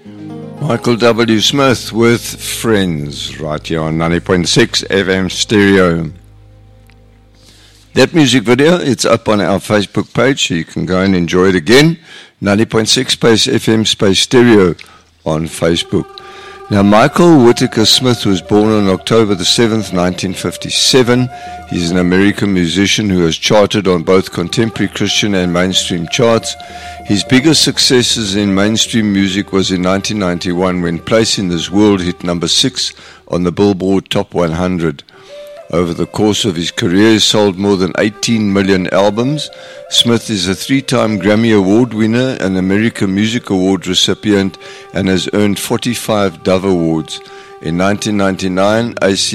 Michael W. Smith with Friends, right here on 90.6 FM stereo. That music video, it's up on our Facebook page, so you can go and enjoy it again. 90.6 space FM space stereo on Facebook. Now, Michael Whitaker Smith was born on October the 7th, 1957. He's an American musician who has charted on both contemporary Christian and mainstream charts. His biggest successes in mainstream music was in 1991 when Place in This World hit number 6 on the Billboard Top 100. Over the course of his career, he sold more than 18 million albums. Smith is a 3-time Grammy Award winner, an American Music Award recipient, and has earned 45 Dove Awards. In 1999,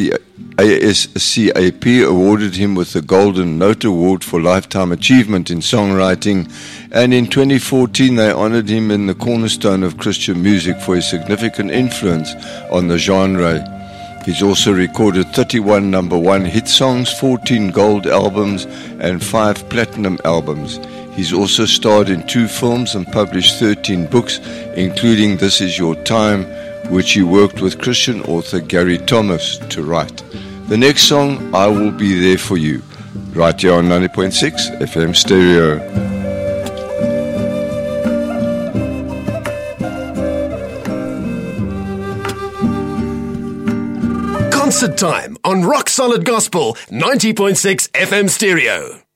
ASCAP awarded him with the Golden Note Award for Lifetime Achievement in Songwriting, and in 2014 they honored him in the Cornerstone of Christian Music for his significant influence on the genre. He's also recorded 31 number 1 hit songs, 14 gold albums, and 5 platinum albums. He's also starred in 2 films and published 13 books, including This Is Your Time, which he worked with Christian author Gary Thomas to write. The next song, I Will Be There For You, right here on 90.6 FM stereo. Concert time on Rock Solid Gospel 90.6 FM stereo.